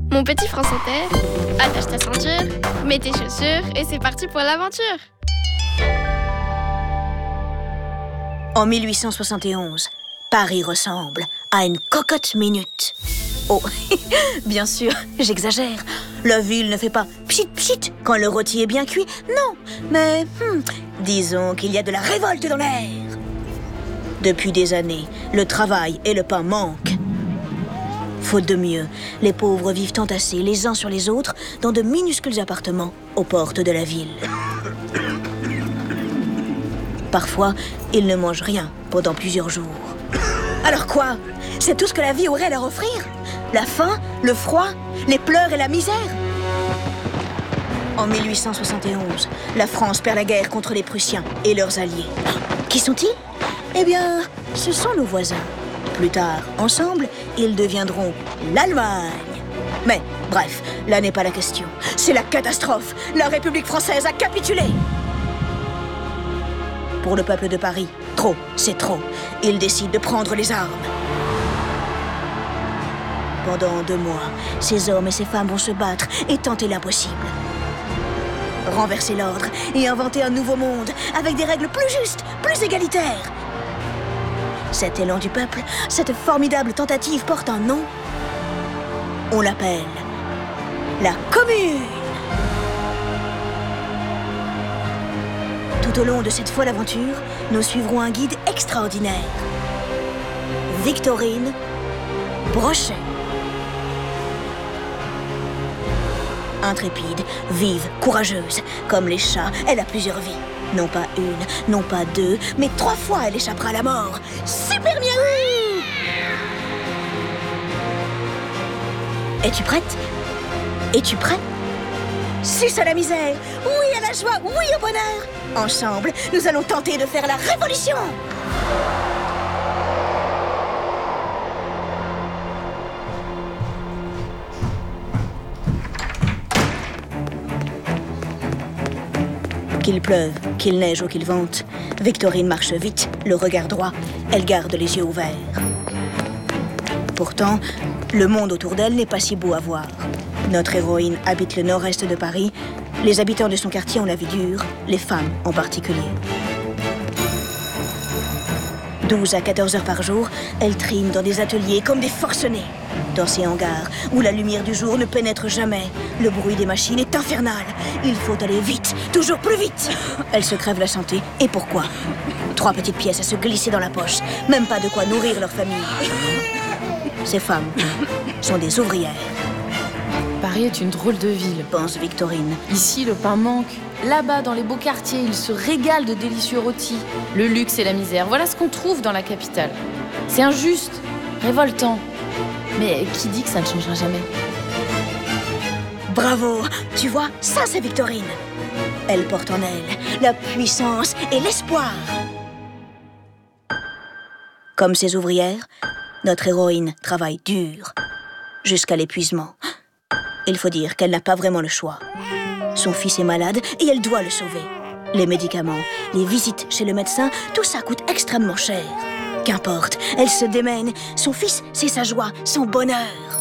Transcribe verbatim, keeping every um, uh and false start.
Mon petit France Inter, attache ta ceinture, mets tes chaussures et c'est parti pour l'aventure. En mille huit cent soixante et onze, Paris ressemble à une cocotte minute. Oh, bien sûr, j'exagère. La ville ne fait pas pchit pchit quand le rôti est bien cuit, non. Mais hmm, disons qu'il y a de la révolte dans l'air. Depuis des années, le travail et le pain manquent. Faute de mieux, les pauvres vivent entassés les uns sur les autres dans de minuscules appartements aux portes de la ville. Parfois, ils ne mangent rien pendant plusieurs jours. Alors quoi? C'est tout ce que la vie aurait à leur offrir? La faim, le froid, les pleurs et la misère? En mille huit cent soixante et onze, la France perd la guerre contre les Prussiens et leurs alliés. Qui sont-ils? Eh bien, ce sont nos voisins. Plus tard, ensemble, ils deviendront l'Allemagne. Mais, bref, là n'est pas la question. C'est la catastrophe. La République française a capitulé. Pour le peuple de Paris, trop, c'est trop. Ils décident de prendre les armes. Pendant deux mois, ces hommes et ces femmes vont se battre et tenter l'impossible. Renverser l'ordre et inventer un nouveau monde avec des règles plus justes, plus égalitaires. Cet élan du peuple, cette formidable tentative porte un nom. On l'appelle la Commune. Tout au long de cette folle aventure, nous suivrons un guide extraordinaire. Victorine Brochet. Intrépide, vive, courageuse. Comme les chats, elle a plusieurs vies. Non pas une, non pas deux, mais trois fois elle échappera à la mort. Super miaou! Es-tu prête? Es-tu prêt? Suce à la misère, oui à la joie, oui au bonheur. Ensemble, nous allons tenter de faire la révolution. Qu'il pleuve, qu'il neige ou qu'il vente, Victorine marche vite, le regard droit, elle garde les yeux ouverts. Pourtant, le monde autour d'elle n'est pas si beau à voir. Notre héroïne habite le nord-est de Paris. Les habitants de son quartier ont la vie dure, les femmes en particulier. douze à quatorze heures par jour, elle trime dans des ateliers comme des forcenés. Dans ces hangars où la lumière du jour ne pénètre jamais, le bruit des machines est infernal. Il faut aller vite, toujours plus vite. Elle se crève la santé. Et pourquoi? Trois petites pièces à se glisser dans la poche. Même pas de quoi nourrir leur famille. Ces femmes sont des ouvrières. Paris est une drôle de ville, pense Victorine. Ici, le pain manque. Là-bas, dans les beaux quartiers, ils se régalent de délicieux rôtis. Le luxe et la misère, voilà ce qu'on trouve dans la capitale. C'est injuste, révoltant. Mais qui dit que ça ne changera jamais? Bravo! Tu vois, ça c'est Victorine. Elle porte en elle la puissance et l'espoir. Comme ses ouvrières, notre héroïne travaille dur, jusqu'à l'épuisement. Il faut dire qu'elle n'a pas vraiment le choix. Son fils est malade et elle doit le sauver. Les médicaments, les visites chez le médecin, tout ça coûte extrêmement cher. Qu'importe, elle se démène. Son fils, c'est sa joie, son bonheur.